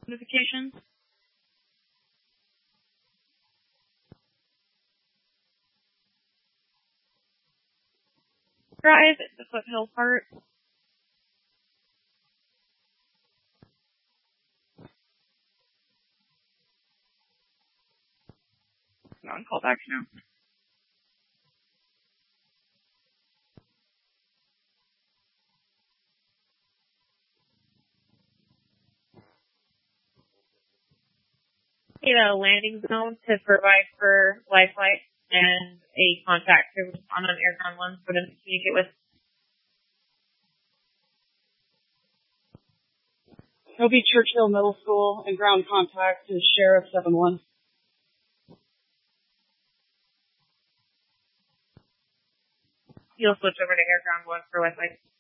notifications. Drive, the foothill part. On callback now. Need a landing zone to provide for lifeline and a contact on an airground one for them to communicate with. It'll be Churchill Middle School, and ground contact is Sheriff 7-1. You'll switch over to airground one for Westlake.